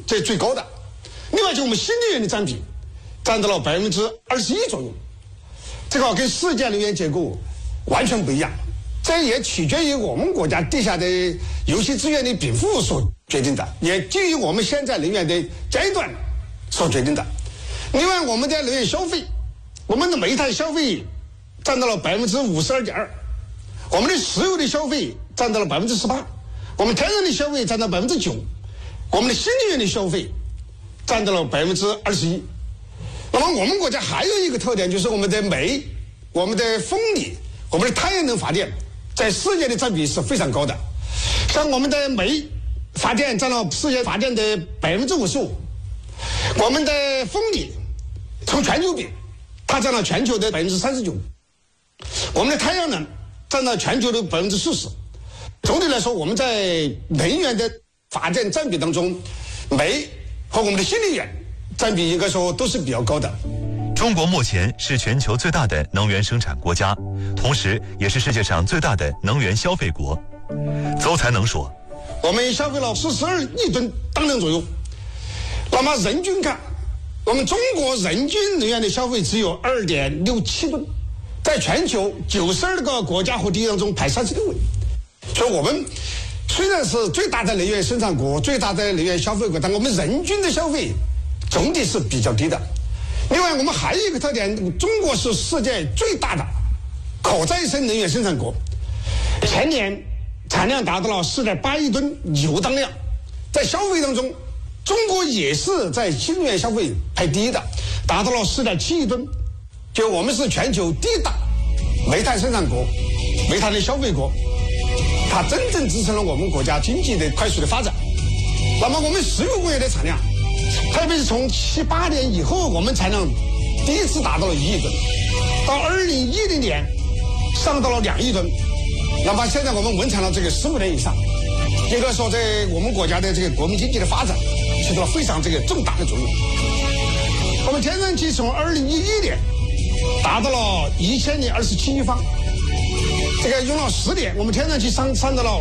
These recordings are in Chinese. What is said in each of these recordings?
这最高的。另外，就我们新能源的占比占到了21%左右，这个跟世界能源结构完全不一样。这也取决于我们国家地下的油气资源的禀赋所决定的，也基于我们现在能源的阶段所决定的。另外，我们的能源消费，我们的煤炭消费占到了52.2%，我们的石油的消费占到了18%，我们天然的消费占到9%，我们的新能源的消费占到了21%。那么我们国家还有一个特点，就是我们的煤、我们的风力、我们的太阳能发电在世界的占比是非常高的。像我们的煤发电占了世界发电的55%，我们的风力从全球比，它占了全球的39%，我们的太阳能占了全球的40%。总体来说，我们在能源的发电占比当中，煤和我们的新能源占比应该说都是比较高的。 中国目前是全球最大的能源生产国家，同时也是世界上最大的能源消费国。邹才能说， 我们消费了42亿吨当量左右。那么人均看，我们中国人均能源的消费只有2.67吨，在全球92个国家和地区当中排36位。所以我们虽然是最大的能源生产国、最大的能源消费国，但我们人均的消费总体是比较低的。另外，我们还有一个特点，中国是世界最大的可再生能源生产国，前年产量达到了4.8亿吨油当量。在消费当中，中国也是在新能源消费排第一的，达到了4.7亿吨。就我们是全球第一大煤炭生产国、煤炭的消费国，它真正支撑了我们国家经济的快速的发展。那么我们石油工业的产量，特别是从78年以后，我们产量第一次达到了1亿吨，到2010年上到了2亿吨。那么现在我们稳产了这个15年以上，应该说在我们国家的这个国民经济的发展起到了非常重大的作用。我们天然气从2011年达到了1027亿方，这个用了10年，我们天然气上到了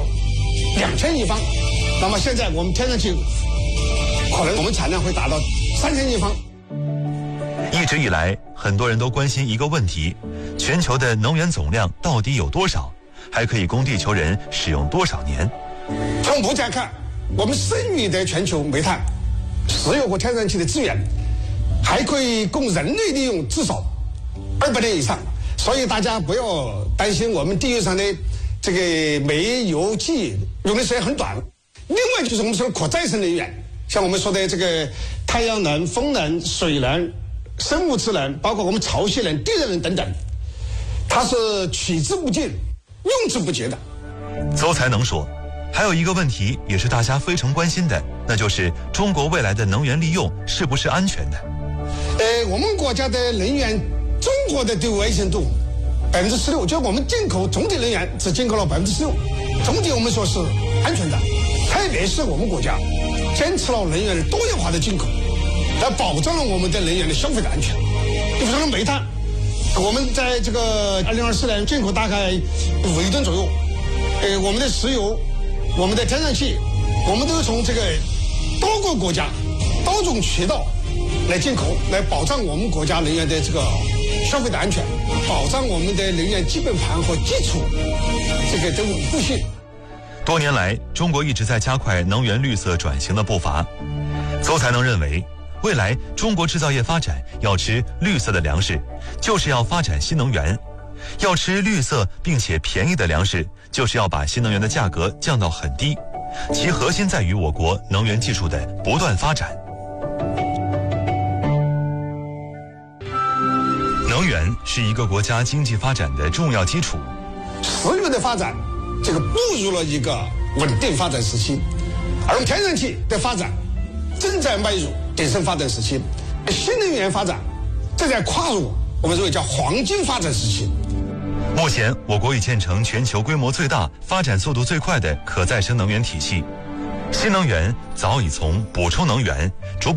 2000亿方。那么现在我们天然气可能我们产量会达到3000亿方。 一直以来，很多人都关心一个问题：全球的能源总量到底有多少？还可以供地球人使用多少年？ 从目前看，我们剩余的全球煤炭、石油和天然气的资源，还可以供人类利用至少200年以上。所以大家不要担心我们地球上的这个煤油气用的时间很短。另外就是我们说可再生能源，像我们说的这个太阳能、风能、水能、生物质能，包括我们潮汐能、地热能等等，它是取之不尽、用之不竭的。 邹才能说，还有一个问题也是大家非常关心的，那就是中国未来的能源利用是不是安全的？ 我们国家的能源综合的对外安全度16%，就我们进口总体能源只进口了16%，总体我们说是安全的。特别是我们国家坚持了能源的多样化的进口，来保障了我们的能源的消费的安全。比如说煤炭，我们在这个2024年进口大概5亿吨左右。我们的石油、我们的天然气，我们都是从这个多个国家、多种渠道来进口，来保障我们国家能源的这个消费的安全，保障我们的能源基本盘和基础这个的稳固性。 多年来，中国一直在加快能源绿色转型的步伐。邹才能认为，未来中国制造业发展要吃绿色的粮食，就是要发展新能源；要吃绿色并且便宜的粮食，就是要把新能源的价格降到很低。其核心在于我国能源技术的不断发展。能源是一个国家经济发展的重要基础。 石油的发展这个步入了一个稳定发展时期，而天然气的发展正在迈入鼎盛发展时期，新能源发展正在跨入我们认为叫黄金发展时期。 目前，我国已建成全球规模最大、发展速度最快的可再生能源体系，新能源早已从补充能源逐步